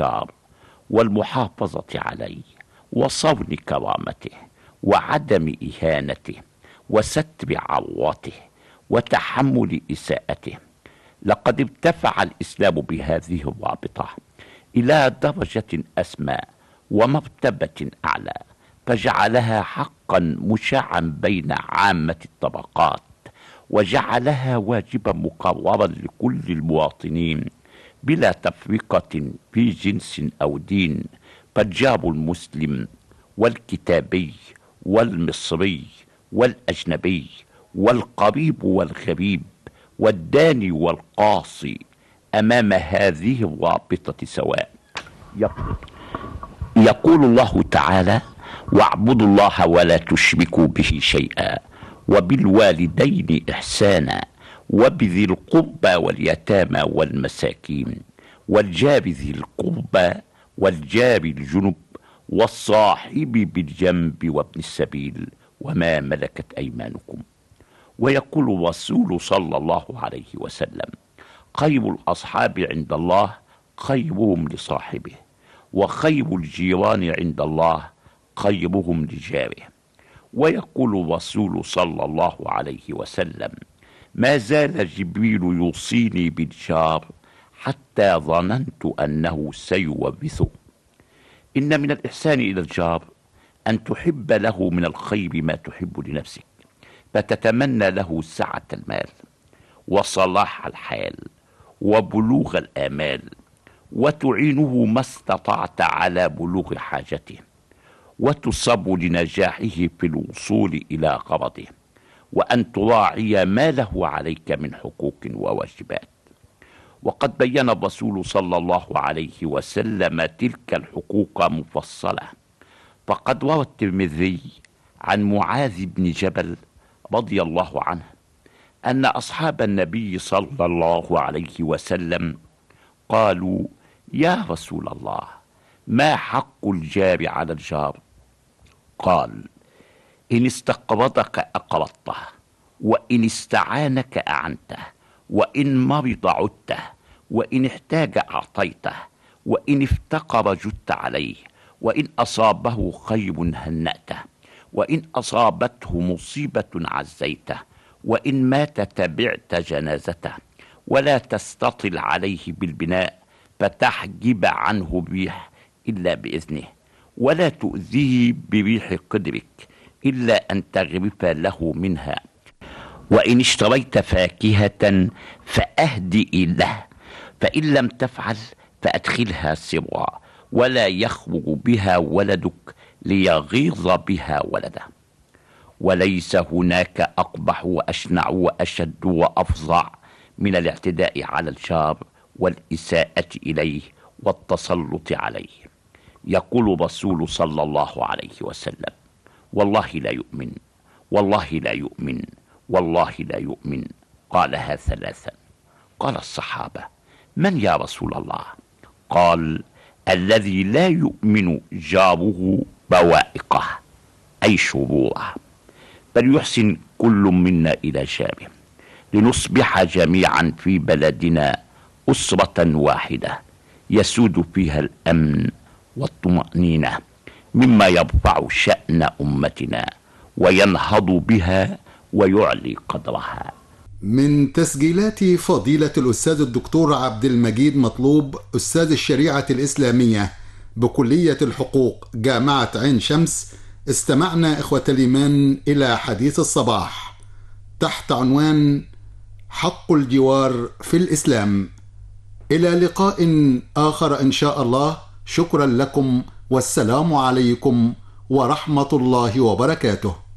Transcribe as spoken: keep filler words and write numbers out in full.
الدستار والمحافظة عليه وصون كرامته وعدم إهانته وستر عورته وتحمل إساءته. لقد ارتفع الإسلام بهذه الرابطة إلى درجة أسمى ومرتبة أعلى، فجعلها حقا مشاعا بين عامة الطبقات، وجعلها واجبا مقررا لكل المواطنين بلا تفرقة في جنس أو دين، فالجار المسلم والكتابي والمصري والأجنبي والقريب والغريب والداني والقاصي أمام هذه الرابطة سواء. يقول الله تعالى: واعبدوا الله ولا تشركوا به شيئا وبالوالدين إحسانا وبذي القربى واليتامى والمساكين والجار ذي القربى والجار الجنب والصاحب بالجنب وابن السبيل وما ملكت أيمانكم. ويقول الرسول صلى الله عليه وسلم: خير الأصحاب عند الله خيرهم لصاحبه، وخير الجيران عند الله خيرهم لجاره. ويقول الرسول صلى الله عليه وسلم: ما زال جبريل يوصيني بالجار حتى ظننت أنه سيورثه. إن من الإحسان إلى الجار أن تحب له من الخير ما تحب لنفسك، فتتمنى له سعة المال وصلاح الحال وبلوغ الآمال، وتعينه ما استطعت على بلوغ حاجته، وتصب لنجاحه في الوصول إلى غرضه، وأن تراعي ما له عليك من حقوق وواجبات. وقد بين الرسول صلى الله عليه وسلم تلك الحقوق مفصلة، فقد روى الترمذي عن معاذ بن جبل رضي الله عنه أن أصحاب النبي صلى الله عليه وسلم قالوا: يا رسول الله، ما حق الجار على الجار؟ قال: إن استقرضك أقرضته، وإن استعانك أعنته، وإن مرض عدته، وإن احتاج أعطيته، وإن افتقر جدت عليه، وإن أصابه خير هنأته، وإن أصابته مصيبة عزيته، وإن مات تبعت جنازته، ولا تستطل عليه بالبناء فتحجب عنه الريح إلا بإذنه، ولا تؤذيه بريح قدرك إلا أن تغرف له منها، وإن اشتريت فاكهة فأهدئ له، فإن لم تفعل فأدخلها سرا، ولا يخرج بها ولدك ليغيظ بها ولده. وليس هناك أقبح وأشنع وأشد وأفظع من الاعتداء على الجار والإساءة إليه والتسلط عليه. يقول الرسول صلى الله عليه وسلم: والله لا يؤمن، والله لا يؤمن، والله لا يؤمن. قالها ثلاثا. قال الصحابة: من يا رسول الله؟ قال: الذي لا يؤمن جاره بوائقه، أي شروره. فليحسن كل منا إلى جاره، لنصبح جميعا في بلدنا أسرة واحدة يسود فيها الأمن والطمأنينة، مما يرفع شأن أمتنا وينهض بها ويعلي قدرها. من تسجيلات فضيلة الأستاذ الدكتور عبد المجيد مطلوب، أستاذ الشريعة الإسلامية بكلية الحقوق جامعة عين شمس، استمعنا إخوة الإيمان إلى حديث الصباح تحت عنوان حق الجوار في الإسلام. إلى لقاء آخر إن شاء الله. شكرا لكم، والسلام عليكم ورحمة الله وبركاته.